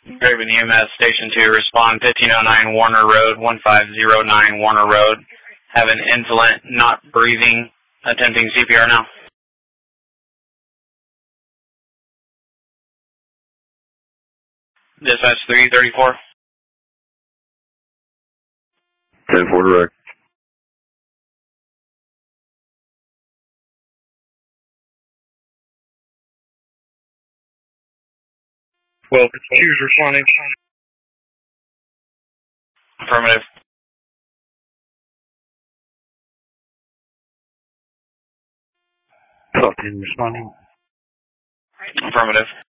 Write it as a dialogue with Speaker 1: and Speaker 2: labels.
Speaker 1: Craven EMS Station 2, respond 1509 Warner Road, 1509 Warner Road. Have an invalid, not breathing, attempting CPR now. Dispatch 334.
Speaker 2: 10-4 direct.
Speaker 3: Well, choose responding.
Speaker 1: Affirmative.
Speaker 3: Talk to him responding.
Speaker 1: Affirmative.